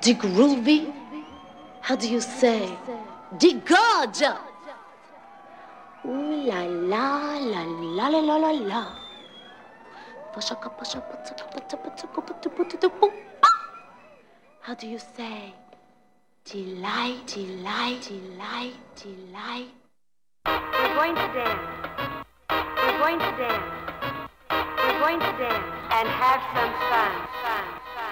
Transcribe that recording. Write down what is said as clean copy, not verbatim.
De groovy? How do you say? De gorgeous? Ooh la la la la la la la la. How do you say? Delight, delight, delight, delight. We're going to dance. We're going to dance. We're going to dance and have some fun.